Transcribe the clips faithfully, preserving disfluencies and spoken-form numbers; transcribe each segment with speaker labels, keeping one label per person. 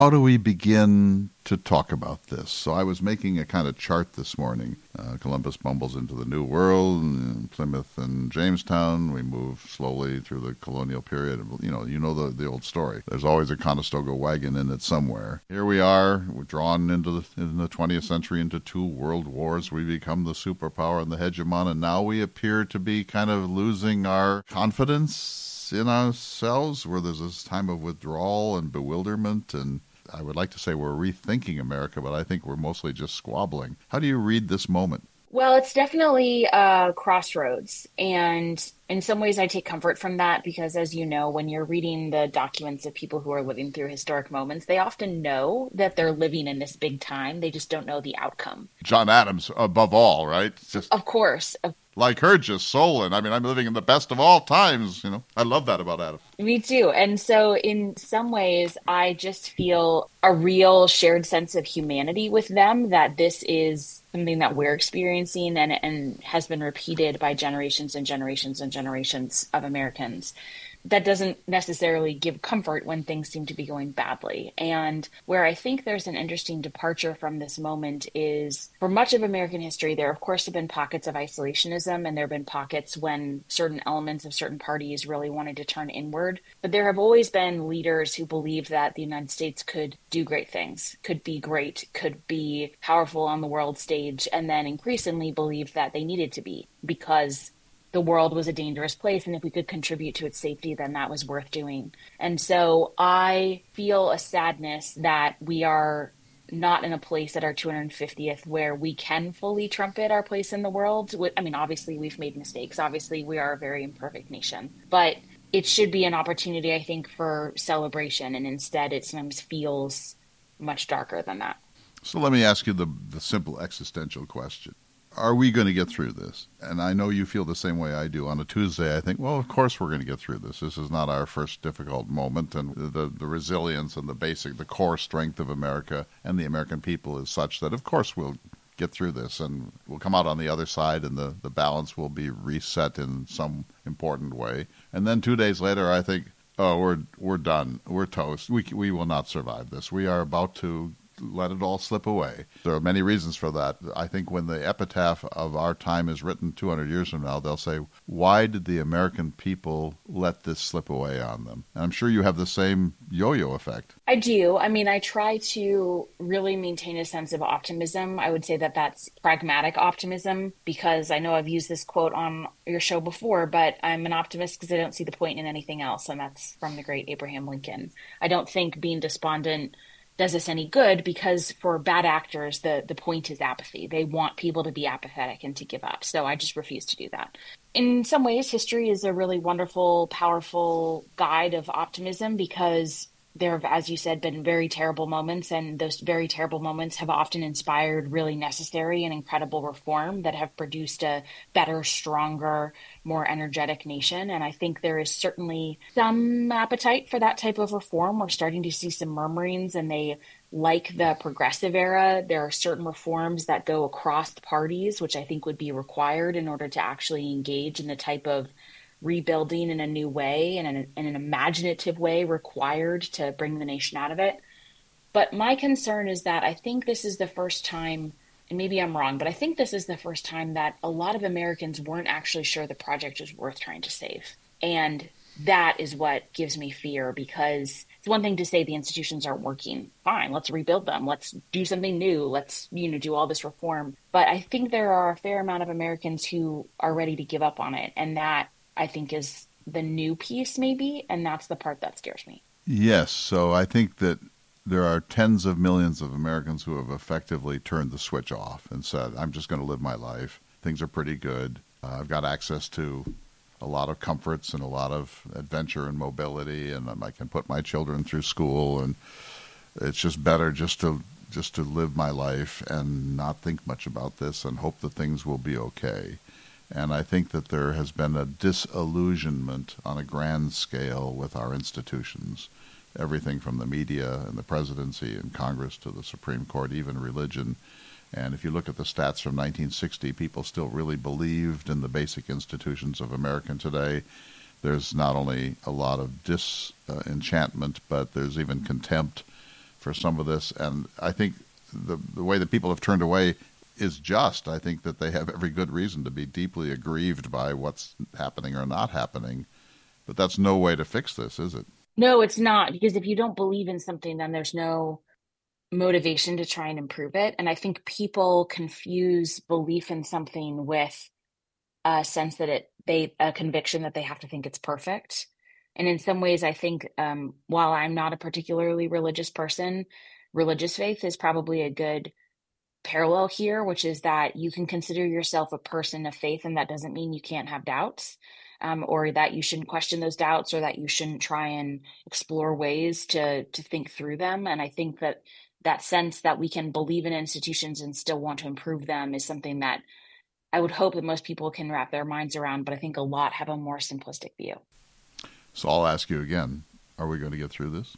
Speaker 1: How do we begin to talk about this? So I was making a kind of chart this morning. Uh, Columbus bumbles into the New World, and Plymouth and Jamestown. We move slowly through the colonial period. You know, you know the, the old story. There's always a Conestoga wagon in it somewhere. Here we are, we're drawn into the, in the twentieth century into two world wars. We become the superpower and the hegemon, and now we appear to be kind of losing our confidence in ourselves, where there's this time of withdrawal and bewilderment, and I would like to say we're rethinking America, but I think we're mostly just squabbling. How do you read this moment?
Speaker 2: Well, it's definitely a crossroads. And in some ways, I take comfort from that because, as you know, when you're reading the documents of people who are living through historic moments, they often know that they're living in this big time. They just don't know the outcome.
Speaker 1: John Adams, above all, right? Just
Speaker 2: Of course, of
Speaker 1: Lycurgus, Solon. I mean, I'm living in the best of all times. You know, I love that about Adams.
Speaker 2: Me too. And so, in some ways, I just feel a real shared sense of humanity with them, that this is something that we're experiencing and, and has been repeated by generations and generations and generations of Americans. That doesn't necessarily give comfort when things seem to be going badly. And where I think there's an interesting departure from this moment is, for much of American history, there of course have been pockets of isolationism, and there have been pockets when certain elements of certain parties really wanted to turn inward. But there have always been leaders who believed that the United States could do great things, could be great, could be powerful on the world stage, and then increasingly believed that they needed to be, because the world was a dangerous place, and if we could contribute to its safety, then that was worth doing. And so I feel a sadness that we are not in a place at our two hundred fiftieth where we can fully trumpet our place in the world. I mean, obviously we've made mistakes. Obviously we are a very imperfect nation, but it should be an opportunity, I think, for celebration. And instead it sometimes feels much darker than that.
Speaker 1: So let me ask you the, the simple existential question. Are we going to get through this? And I know you feel the same way I do. On a Tuesday, I think, well, of course we're going to get through this. This is not our first difficult moment, and the, the resilience and the basic, the core strength of America and the American people is such that, of course, we'll get through this, and we'll come out on the other side, and the, the balance will be reset in some important way. And then two days later, I think, oh, we're we're done. We're toast. We we will not survive this. We are about to let it all slip away. There are many reasons for that. I think when the epitaph of our time is written two hundred years from now, they'll say, why did the American people let this slip away on them? And I'm sure you have the same yo-yo effect.
Speaker 2: I do. I mean, I try to really maintain a sense of optimism. I would say that that's pragmatic optimism, because I know I've used this quote on your show before, but I'm an optimist because I don't see the point in anything else. And that's from the great Abraham Lincoln. I don't think being despondent does us any good, because for bad actors, the, the point is apathy. They want people to be apathetic and to give up. So I just refuse to do that. In some ways, history is a really wonderful, powerful guide of optimism, because there have, as you said, been very terrible moments, and those very terrible moments have often inspired really necessary and incredible reform that have produced a better, stronger, more energetic nation. And I think there is certainly some appetite for that type of reform. We're starting to see some murmurings, and they like the progressive era. There are certain reforms that go across parties, which I think would be required in order to actually engage in the type of rebuilding in a new way and in, a, in an imaginative way required to bring the nation out of it. But my concern is that I think this is the first time, and maybe I'm wrong, but I think this is the first time that a lot of Americans weren't actually sure the project was worth trying to save. And that is what gives me fear, because it's one thing to say the institutions aren't working. Fine, let's rebuild them. Let's do something new. Let's, you know, do all this reform. But I think there are a fair amount of Americans who are ready to give up on it. And that, I think, is the new piece, maybe, and that's the part that scares me.
Speaker 1: Yes, so I think that there are tens of millions of Americans who have effectively turned the switch off and said, I'm just going to live my life. Things are pretty good. Uh, I've got access to a lot of comforts and a lot of adventure and mobility, and I can put my children through school, and it's just better just to just to live my life and not think much about this and hope that things will be okay. And I think that there has been a disillusionment on a grand scale with our institutions, everything from the media and the presidency and Congress to the Supreme Court, even religion. And if you look at the stats from nineteen sixty, people still really believed in the basic institutions of America today. There's not only a lot of disenchantment, but there's even contempt for some of this. And I think the the way that people have turned away is just. I think that they have every good reason to be deeply aggrieved by what's happening or not happening. But that's no way to fix this, is it?
Speaker 2: No, it's not, because if you don't believe in something, then there's no motivation to try and improve it. And I think people confuse belief in something with a sense that it they a conviction that they have to think it's perfect. And in some ways, I think um, while I'm not a particularly religious person, religious faith is probably a good parallel here, which is that you can consider yourself a person of faith, and that doesn't mean you can't have doubts, um, or that you shouldn't question those doubts, or that you shouldn't try and explore ways to to think through them. And I think that that sense that we can believe in institutions and still want to improve them is something that I would hope that most people can wrap their minds around, but I think a lot have a more simplistic view.
Speaker 1: So I'll ask you again, are we going to get through this?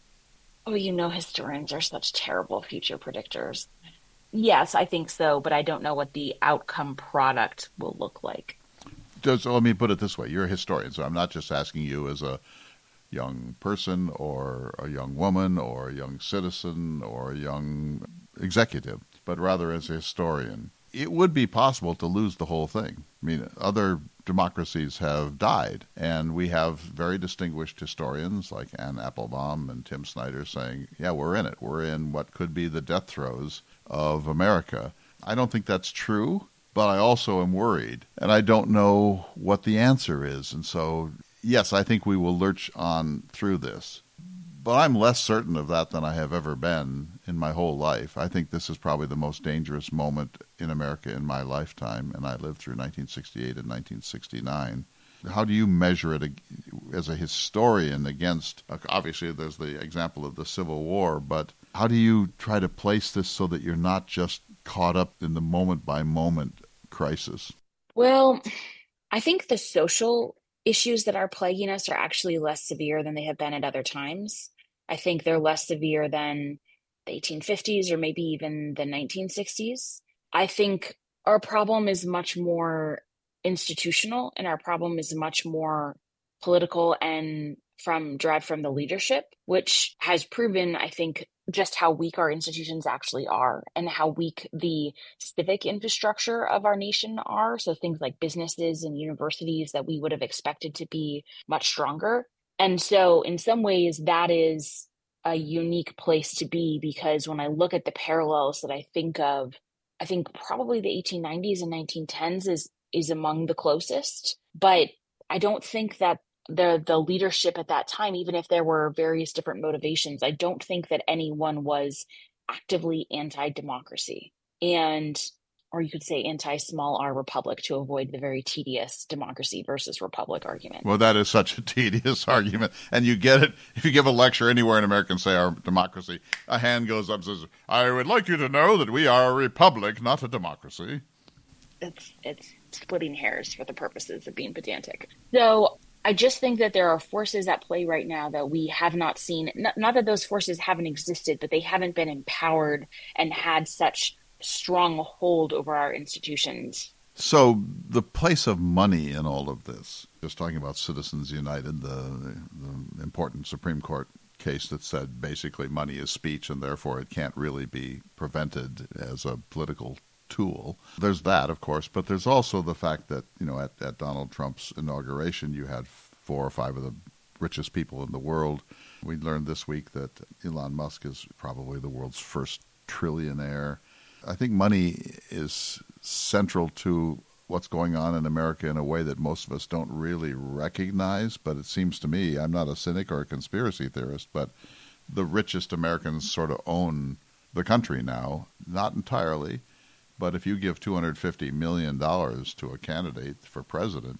Speaker 2: Oh, you know, historians are such terrible future predictors. Yes, I think so, but I don't know what the outcome product will look like.
Speaker 1: Does, let me put it this way. You're a historian, so I'm not just asking you as a young person or a young woman or a young citizen or a young executive, but rather as a historian. It would be possible to lose the whole thing. I mean, other democracies have died, and we have very distinguished historians like Anne Applebaum and Tim Snyder saying, yeah, we're in it. We're in what could be the death throes of America. I don't think that's true, but I also am worried, and I don't know what the answer is. And so, yes, I think we will lurch on through this. But I'm less certain of that than I have ever been in my whole life. I think this is probably the most dangerous moment in America in my lifetime, and I lived through nineteen sixty-eight and nineteen sixty-nine. How do you measure it as a historian against, obviously there's the example of the Civil War, but how do you try to place this so that you're not just caught up in the moment-by-moment crisis?
Speaker 2: Well, I think the social issues that are plaguing us are actually less severe than they have been at other times. I think they're less severe than the eighteen fifties or maybe even the nineteen sixties. I think our problem is much more institutional, and our problem is much more political and from derived from the leadership, which has proven, I think, just how weak our institutions actually are and how weak the civic infrastructure of our nation are. So things like businesses and universities that we would have expected to be much stronger. And so in some ways, that is a unique place to be, because when I look at the parallels that I think of, I think probably the eighteen nineties and nineteen tens is is among the closest. But I don't think that the the leadership at that time, even if there were various different motivations, I don't think that anyone was actively anti-democracy. And or you could say anti-small r republic to avoid the very tedious democracy versus republic argument.
Speaker 1: Well, that is such a tedious argument. And you get it if you give a lecture anywhere in America and say our democracy, a hand goes up and says, I would like you to know that we are a republic, not a democracy.
Speaker 2: It's, it's splitting hairs for the purposes of being pedantic. So I just think that there are forces at play right now that we have not seen. Not, not that those forces haven't existed, but they haven't been empowered and had such strong hold over our institutions.
Speaker 1: So the place of money in all of this, just talking about Citizens United, the, the important Supreme Court case that said basically money is speech and therefore it can't really be prevented as a political tool. There's that, of course, but there's also the fact that, you know, at, at Donald Trump's inauguration, you had four or five of the richest people in the world. We learned this week that Elon Musk is probably the world's first trillionaire. I think money is central to what's going on in America in a way that most of us don't really recognize, but it seems to me, I'm not a cynic or a conspiracy theorist, but the richest Americans sort of own the country now, not entirely. But if you give two hundred fifty million dollars to a candidate for president,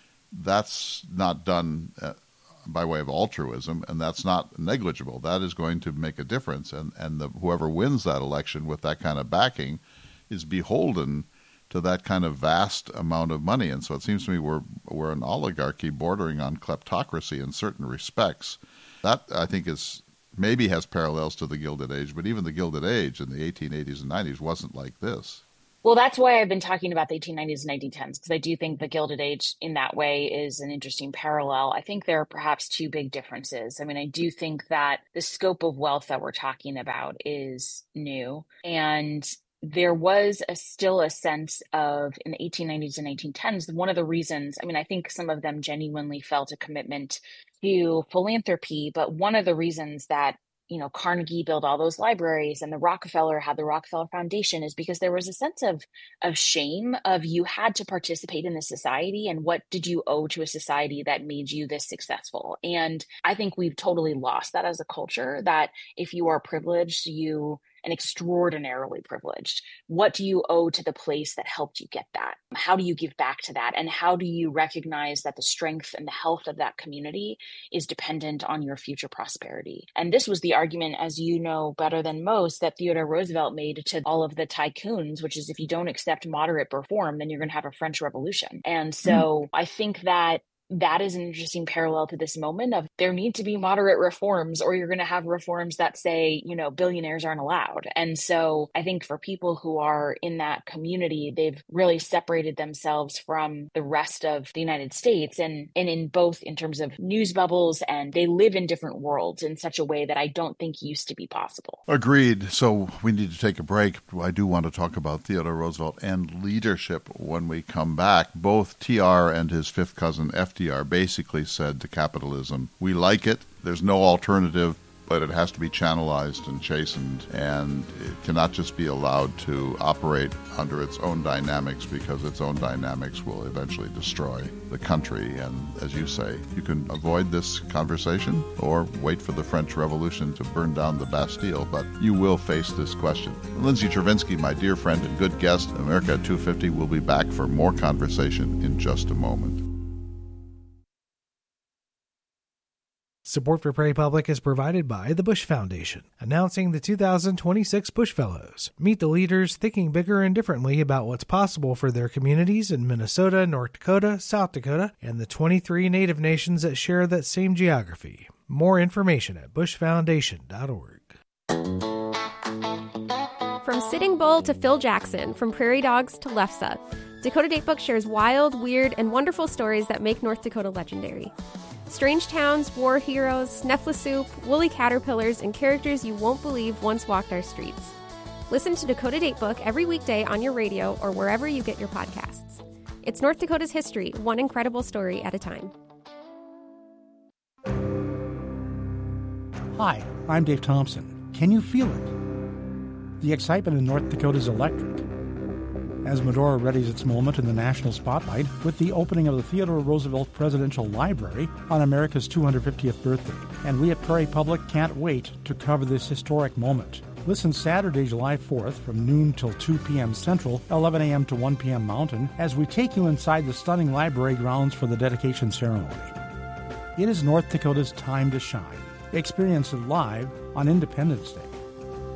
Speaker 1: that's not done uh, by way of altruism, and that's not negligible. That is going to make a difference, and, and the, whoever wins that election with that kind of backing is beholden to that kind of vast amount of money. And so it seems to me we're, we're an oligarchy bordering on kleptocracy in certain respects. That, I think, is maybe has parallels to the Gilded Age, but even the Gilded Age in the eighteen eighties and nineties wasn't like this.
Speaker 2: Well, that's why I've been talking about the eighteen nineties and nineteen tens, because I do think the Gilded Age in that way is an interesting parallel. I think there are perhaps two big differences. I mean, I do think that the scope of wealth that we're talking about is new. And there was a, still a sense of, in the eighteen nineties and nineteen tens, one of the reasons, I mean, I think some of them genuinely felt a commitment to philanthropy, but one of the reasons that you know, Carnegie built all those libraries and the Rockefeller had the Rockefeller Foundation is because there was a sense of of shame of you had to participate in the society, and what did you owe to a society that made you this successful? And I think we've totally lost that as a culture, that if you are privileged, you and extraordinarily privileged, what do you owe to the place that helped you get that? How do you give back to that? And how do you recognize that the strength and the health of that community is dependent on your future prosperity? And this was the argument, as you know better than most, that Theodore Roosevelt made to all of the tycoons, which is if you don't accept moderate reform, then you're going to have a French Revolution. And so mm. I think that that is an interesting parallel to this moment of there need to be moderate reforms, or you're going to have reforms that say, you know, billionaires aren't allowed. And so I think for people who are in that community, they've really separated themselves from the rest of the United States, and, and in both in terms of news bubbles, and they live in different worlds in such a way that I don't think used to be possible.
Speaker 1: Agreed. So we need to take a break. I do want to talk about Theodore Roosevelt and leadership when we come back. Both T R and his fifth cousin F D R basically said to capitalism, we like it, there's no alternative, but it has to be channelized and chastened, and it cannot just be allowed to operate under its own dynamics, because its own dynamics will eventually destroy the country. And as you say, you can avoid this conversation or wait for the French Revolution to burn down the Bastille, but you will face this question. Lindsay Chervinsky, my dear friend and good guest, America at two fifty, will be back for more conversation in just a moment.
Speaker 3: Support for Prairie Public is provided by the Bush Foundation, announcing the two thousand twenty-six Bush Fellows. Meet the leaders thinking bigger and differently about what's possible for their communities in Minnesota, North Dakota, South Dakota, and the twenty-three Native nations that share that same geography. More information at bush foundation dot org.
Speaker 4: From Sitting Bull to Phil Jackson, from Prairie Dogs to Lefse, Dakota Datebook shares wild, weird, and wonderful stories that make North Dakota legendary. Strange towns, war heroes, Nefla woolly caterpillars, and characters you won't believe once walked our streets. Listen to Dakota Datebook every weekday on your radio or wherever you get your podcasts. It's North Dakota's history, one incredible story at a time.
Speaker 5: Hi, I'm Dave Thompson. Can you feel it? The excitement in North Dakota is electric. As Medora readies its moment in the national spotlight with the opening of the Theodore Roosevelt Presidential Library on America's two hundred fiftieth birthday. And we at Prairie Public can't wait to cover this historic moment. Listen Saturday, July fourth from noon till two p.m. Central, eleven a.m. to one p.m. Mountain, as we take you inside the stunning library grounds for the dedication ceremony. It is North Dakota's time to shine. Experience it live on Independence Day.